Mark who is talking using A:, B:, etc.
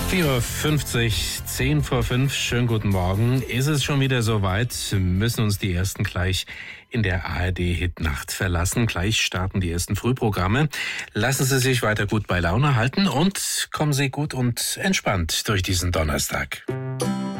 A: 4:50 Uhr, 10 vor 5, schönen guten Morgen. Ist es schon wieder soweit? Müssen uns die ersten gleich in der ARD-Hitnacht verlassen. Gleich starten die ersten Frühprogramme. Lassen Sie sich weiter gut bei Laune halten und kommen Sie gut und entspannt durch diesen Donnerstag.